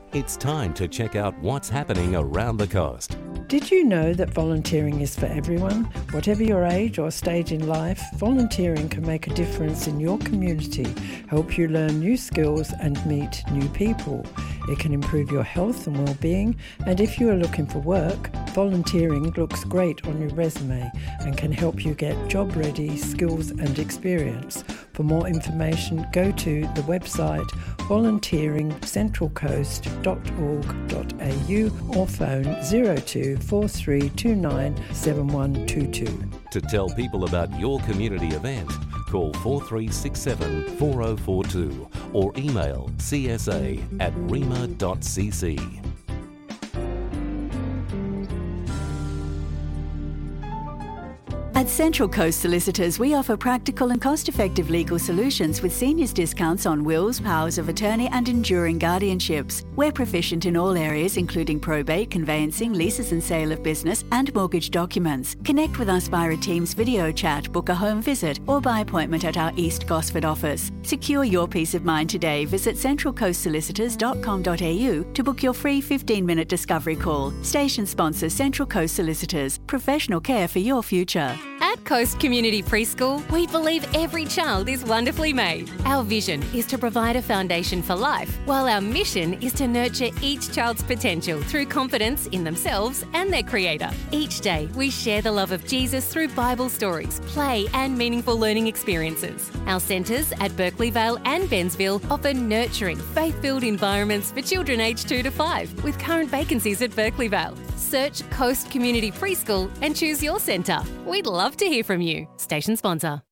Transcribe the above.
It's time to check out what's happening around the coast. Did you know that volunteering is for everyone? Whatever your age or stage in life, volunteering can make a difference in your community, help you learn new skills and meet new people. It can improve your health and well-being, and if you are looking for work, volunteering looks great on your resume and can help you get job-ready skills and experience. For more information, go to the website volunteeringcentralcoast.org.au or phone 02 4329 7122. To tell people about your community event, call 4367 4042 or email csa@rema.cc. At Central Coast Solicitors, we offer practical and cost-effective legal solutions with seniors discounts on wills, powers of attorney and enduring guardianships. We're proficient in all areas including probate, conveyancing, leases and sale of business and mortgage documents. Connect with us via a Teams video chat, book a home visit or by appointment at our East Gosford office. Secure your peace of mind today. Visit centralcoastsolicitors.com.au to book your free 15-minute discovery call. Station sponsor Central Coast Solicitors. Professional care for your future. At Coast Community Preschool, we believe every child is wonderfully made. Our vision is to provide a foundation for life, while our mission is to nurture each child's potential through confidence in themselves and their Creator. Each day, we share the love of Jesus through Bible stories, play and meaningful learning experiences. Our centres at Berkeley Vale and Bensville offer nurturing, faith-filled environments for children aged 2 to 5, with current vacancies at Berkeley Vale. Search Coast Community Preschool and choose your centre. We'd love to hear from you. Station sponsor.